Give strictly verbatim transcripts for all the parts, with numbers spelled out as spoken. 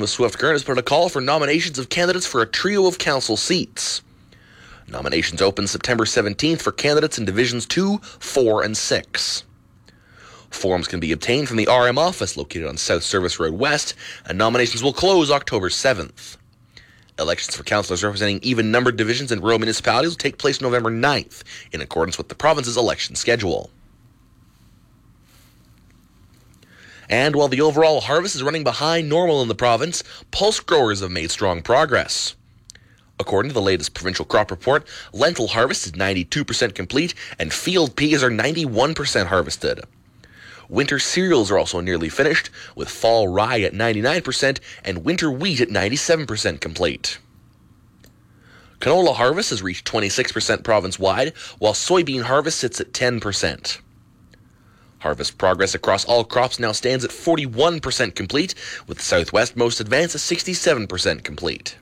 of Swift Current has put out a call for nominations of candidates for a trio of council seats. Nominations open September seventeenth for candidates in Divisions two, four, and six. Forms can be obtained from the R M office located on South Service Road West, and nominations will close October seventh. Elections for councillors representing even-numbered divisions in rural municipalities will take place November ninth, in accordance with the province's election schedule. And while the overall harvest is running behind normal in the province, pulse growers have made strong progress. According to the latest provincial crop report, lentil harvest is ninety-two percent complete and field peas are ninety-one percent harvested. Winter cereals are also nearly finished, with fall rye at ninety-nine percent and winter wheat at ninety-seven percent complete. Canola harvest has reached twenty-six percent province-wide, while soybean harvest sits at ten percent. Harvest progress across all crops now stands at forty-one percent complete, with the Southwest most advanced at sixty-seven percent complete.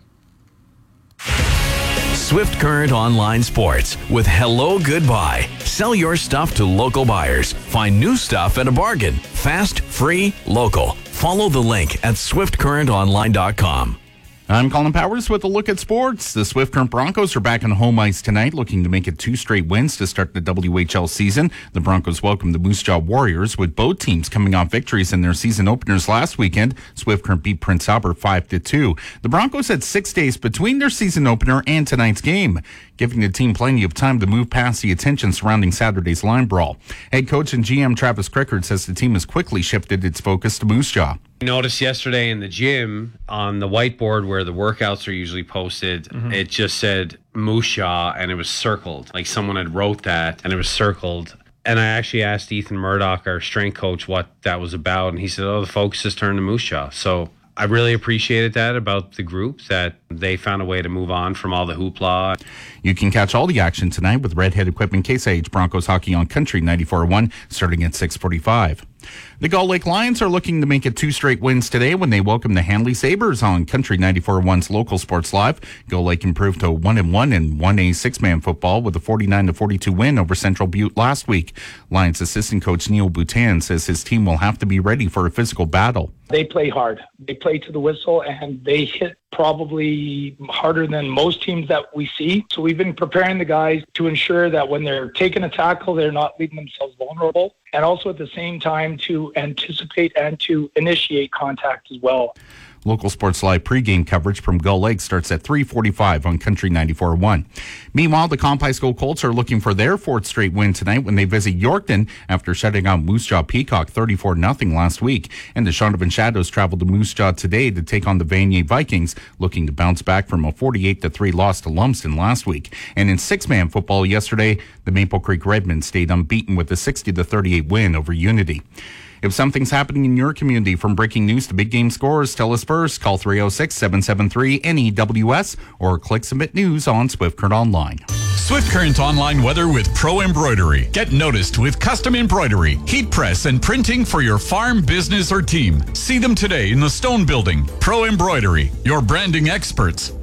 Swift Current Online Sports with Hello Goodbye. Sell your stuff to local buyers. Find new stuff at a bargain. Fast, free, local. Follow the link at swift current online dot com. I'm Colin Powers with a look at sports. The Swift Current Broncos are back on home ice tonight, looking to make it two straight wins to start the W H L season. The Broncos welcome the Moose Jaw Warriors, with both teams coming off victories in their season openers last weekend. Swift Current beat Prince Albert five to two. The Broncos had six days between their season opener and tonight's game, giving the team plenty of time to move past the attention surrounding Saturday's line brawl. Head coach and G M Travis Crickard says the team has quickly shifted its focus to Moose Jaw. I noticed yesterday in the gym on the whiteboard where the workouts are usually posted, mm-hmm. it just said Moose Jaw and it was circled. Like someone had wrote that and it was circled. And I actually asked Ethan Murdoch, our strength coach, what that was about. And he said, oh, the focus has turned to Moose Jaw. So I really appreciated that about the group, that they found a way to move on from all the hoopla. You can catch all the action tonight with Redhead Equipment Case I H Broncos hockey on Country ninety-four point one starting at six forty-five. The Gull Lake Lions are looking to make it two straight wins today when they welcome the Handley Sabres on Country ninety-four point one's Local Sports Live. Gull Lake improved to one and one in one A six-man football with a forty-nine to forty-two win over Central Butte last week. Lions assistant coach Neil Boutin says his team will have to be ready for a physical battle. They play hard. They play to the whistle, and they hit probably harder than most teams that we see. So we've been preparing the guys to ensure that when they're taking a tackle, they're not leaving themselves vulnerable, and also at the same time to anticipate and to initiate contact as well. Local Sports Live pregame coverage from Gull Lake starts at three forty-five on Country ninety-four point one. Meanwhile, the Comp High School Colts are looking for their fourth straight win tonight when they visit Yorkton after shutting out Moose Jaw Peacock thirty-four nothing last week. And the Shaunavon Shadows traveled to Moose Jaw today to take on the Vanier Vikings, looking to bounce back from a forty-eight to three loss to Lumsden last week. And in six-man football yesterday, the Maple Creek Redmen stayed unbeaten with a sixty to thirty-eight win over Unity. If something's happening in your community, from breaking news to big game scores, tell us first. Call three oh six, seven seven three, N E W S or click Submit News on Swift Current Online. Swift Current Online weather with Pro Embroidery. Get noticed with custom embroidery, heat press, and printing for your farm, business, or team. See them today in the Stone Building. Pro Embroidery, your branding experts.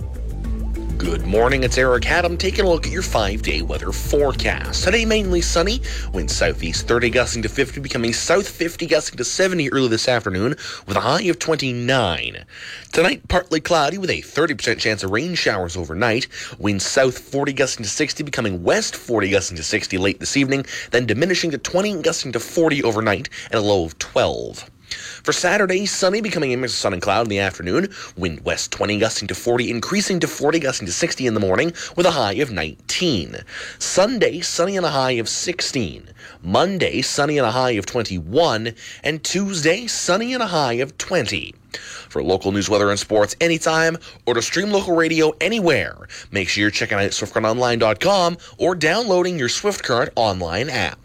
Good morning, it's Eric Haddam taking a look at your five-day weather forecast. Today, mainly sunny, winds southeast thirty gusting to fifty, becoming south fifty gusting to seventy early this afternoon with a high of twenty-nine. Tonight, partly cloudy with a thirty percent chance of rain showers overnight. Winds south forty gusting to sixty, becoming west forty gusting to sixty late this evening, then diminishing to twenty gusting to forty overnight and a low of twelve. For Saturday, sunny, becoming a mix of sun and cloud in the afternoon. Wind west twenty gusting to forty, increasing to forty gusting to sixty in the morning with a high of nineteen. Sunday, sunny and a high of sixteen. Monday, sunny and a high of twenty-one. And Tuesday, sunny and a high of twenty. For local news, weather, and sports anytime, or to stream local radio anywhere, make sure you're checking out swift current online dot com or downloading your Swift Current online app.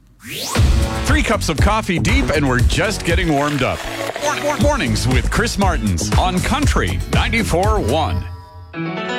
Three cups of coffee deep, and we're just getting warmed up. Mornings with Chris Martins on Country ninety-four point one.